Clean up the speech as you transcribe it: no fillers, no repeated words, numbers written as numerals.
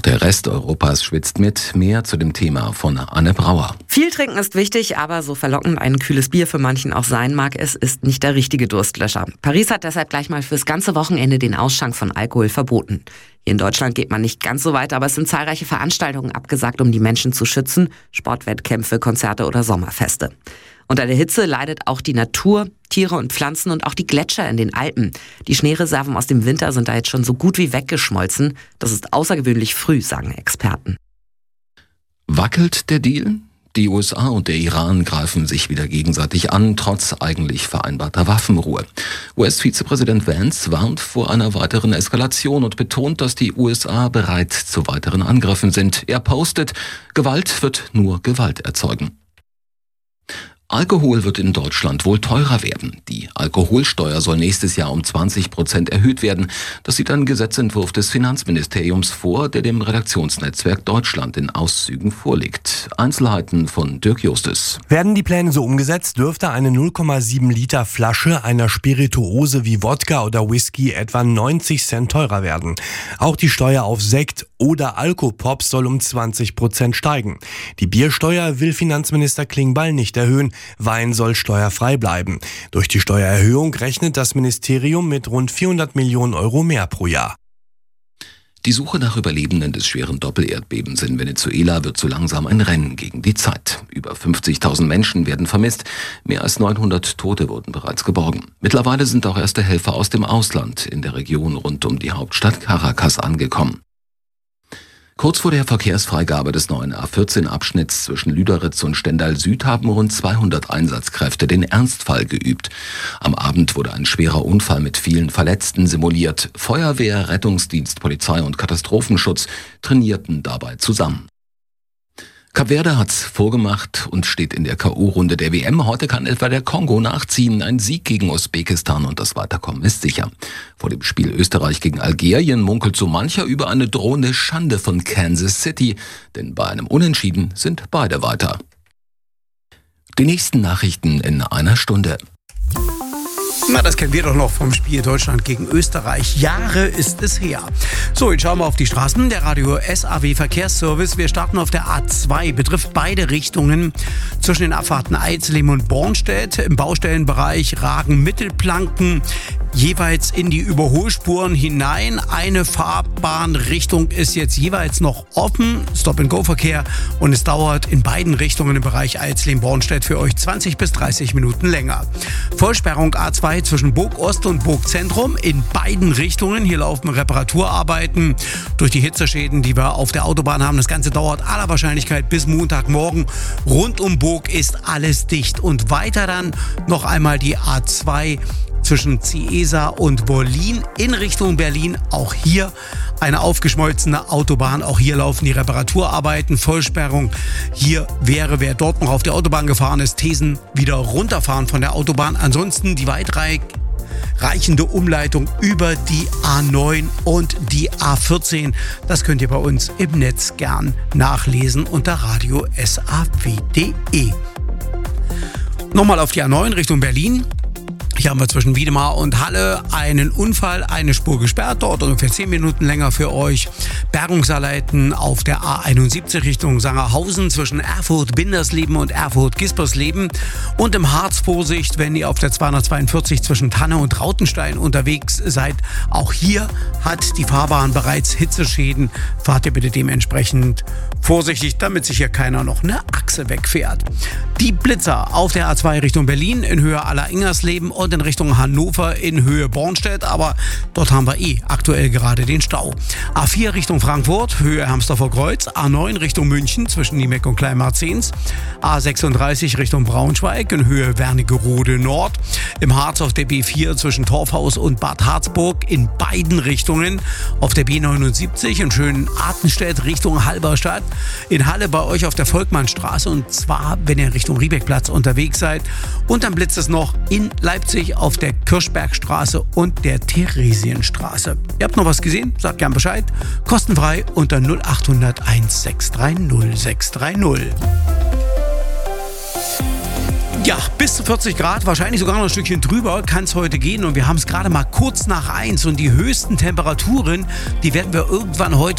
der Rest Europas schwitzt mit. Mehr zu dem Thema von Anne Brauer. Viel trinken ist wichtig, aber so verlockend ein kühles Bier für manchen auch sein mag, es ist nicht der richtige Durstlöscher. Paris hat deshalb gleich mal fürs ganze Wochenende den Ausschank von Alkohol verboten. Hier in Deutschland geht man nicht ganz so weit, aber es sind zahlreiche Veranstaltungen abgesagt, um die Menschen zu schützen. Sportwettkämpfe, Konzerte oder Sommerfeste. Unter der Hitze leidet auch die Natur, Tiere und Pflanzen und auch die Gletscher in den Alpen. Die Schneereserven aus dem Winter sind da jetzt schon so gut wie weggeschmolzen. Das ist außergewöhnlich früh, sagen Experten. Wackelt der Deal? Die USA und der Iran greifen sich wieder gegenseitig an, trotz eigentlich vereinbarter Waffenruhe. US-Vizepräsident Vance warnt vor einer weiteren Eskalation und betont, dass die USA bereit zu weiteren Angriffen sind. Er postet, Gewalt wird nur Gewalt erzeugen. Alkohol wird in Deutschland wohl teurer werden. Die Alkoholsteuer soll nächstes Jahr um 20% erhöht werden. Das sieht ein Gesetzentwurf des Finanzministeriums vor, der dem Redaktionsnetzwerk Deutschland in Auszügen vorliegt. Einzelheiten von Dirk Justus. Werden die Pläne so umgesetzt, dürfte eine 0,7 Liter Flasche einer Spirituose wie Wodka oder Whisky etwa 90 Cent teurer werden. Auch die Steuer auf Sekt oder Alkopops soll um 20% steigen. Die Biersteuer will Finanzminister Klingbeil nicht erhöhen. Wein soll steuerfrei bleiben. Durch die Steuererhöhung rechnet das Ministerium mit rund 400 Millionen Euro mehr pro Jahr. Die Suche nach Überlebenden des schweren Doppelerdbebens in Venezuela wird so langsam ein Rennen gegen die Zeit. Über 50.000 Menschen werden vermisst, mehr als 900 Tote wurden bereits geborgen. Mittlerweile sind auch erste Helfer aus dem Ausland in der Region rund um die Hauptstadt Caracas angekommen. Kurz vor der Verkehrsfreigabe des neuen A14-Abschnitts zwischen Lüderitz und Stendal Süd haben rund 200 Einsatzkräfte den Ernstfall geübt. Am Abend wurde ein schwerer Unfall mit vielen Verletzten simuliert. Feuerwehr, Rettungsdienst, Polizei und Katastrophenschutz trainierten dabei zusammen. Kap Verde hat's vorgemacht und steht in der K.O.-Runde der WM. Heute kann etwa der Kongo nachziehen. Ein Sieg gegen Usbekistan und das Weiterkommen ist sicher. Vor dem Spiel Österreich gegen Algerien munkelt so mancher über eine drohende Schande von Kansas City. Denn bei einem Unentschieden sind beide weiter. Die nächsten Nachrichten in einer Stunde. Na, das kennen wir doch noch vom Spiel Deutschland gegen Österreich. Jahre ist es her. So, jetzt schauen wir auf die Straßen. Der Radio SAW Verkehrsservice. Wir starten auf der A2. Betrifft beide Richtungen zwischen den Abfahrten Eisleben und Bornstedt. Im Baustellenbereich ragen Mittelplanken jeweils in die Überholspuren hinein. Eine Fahrbahnrichtung ist jetzt jeweils noch offen. Stop-and-Go-Verkehr. Und es dauert in beiden Richtungen im Bereich Eisleben-Bornstedt für euch 20 bis 30 Minuten länger. Vollsperrung A2 zwischen Burg Ost und Burg Zentrum in beiden Richtungen. Hier laufen Reparaturarbeiten durch die Hitzeschäden, die wir auf der Autobahn haben. Das Ganze dauert aller Wahrscheinlichkeit bis Montagmorgen. Rund um Burg ist alles dicht. Und weiter dann noch einmal die A2 zwischen Ciesa und Berlin in Richtung Berlin. Auch hier eine aufgeschmolzene Autobahn. Auch hier laufen die Reparaturarbeiten. Vollsperrung. Hier wäre, wer dort noch auf der Autobahn gefahren ist, Thesen wieder runterfahren von der Autobahn. Ansonsten die weitreichende Umleitung über die A9 und die A14. Das könnt ihr bei uns im Netz gern nachlesen unter radio SAW.de. Nochmal auf die A9 Richtung Berlin. Hier haben wir zwischen Wiedemar und Halle einen Unfall, eine Spur gesperrt, dort ungefähr 10 Minuten länger für euch. Bergungsarbeiten auf der A71 Richtung Sangerhausen zwischen Erfurt-Bindersleben und Erfurt-Gispersleben. Und im Harz Vorsicht, wenn ihr auf der 242 zwischen Tanne und Rautenstein unterwegs seid. Auch hier hat die Fahrbahn bereits Hitzeschäden. Fahrt ihr bitte dementsprechend vorsichtig, damit sich hier keiner noch eine Achse wegfährt. Die Blitzer auf der A2 Richtung Berlin in Höhe Aller-Ingersleben und in Richtung Hannover in Höhe Bornstedt, aber dort haben wir aktuell gerade den Stau. A4 Richtung Frankfurt, Höhe Hermsdorfer Kreuz, A9 Richtung München zwischen Niemeck und Kleinmarzens, A36 Richtung Braunschweig in Höhe Wernigerode Nord, im Harz auf der B4 zwischen Torfhaus und Bad Harzburg in beiden Richtungen, auf der B79 in schönen Artenstedt Richtung Halberstadt, in Halle bei euch auf der Volkmannstraße und zwar, wenn ihr Richtung Riebeckplatz unterwegs seid, und dann blitzt es noch in Leipzig auf der Kirchbergstraße und der Theresienstraße. Ihr habt noch was gesehen? Sagt gern Bescheid. Kostenfrei unter 0800 1630 630. Ja, bis zu 40 Grad, wahrscheinlich sogar noch ein Stückchen drüber, kann es heute gehen. Und wir haben es gerade mal kurz nach 1. Und die höchsten Temperaturen, die werden wir irgendwann heute